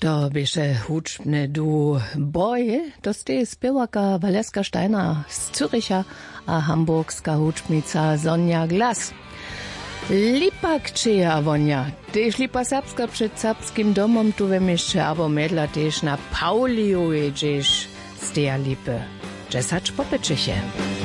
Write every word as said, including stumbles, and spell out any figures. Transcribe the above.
To běše hučbne du Boy, to ste spěwaka Valeska Steiner z Züricha a hamburgska hučbnica Sonja Glas. Lipa kčeja vonja, tež lipa serbska před serbskim domom tu ve mieście, abo medla tež na Pauliu jedziesz z teja lipy. Džesač popečeche.